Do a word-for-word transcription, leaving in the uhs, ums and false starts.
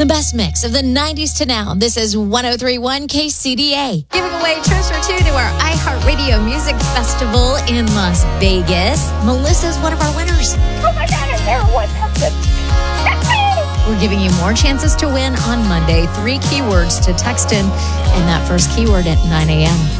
The best mix of the nineties to now. This is one oh three point one K C D A. Giving away trips for two to our iHeartRadio Music Festival in Las Vegas. Melissa's one of our winners. Oh my God, I never won something. We're giving you more chances to win on Monday. Three keywords to text in, and that first keyword at nine a.m.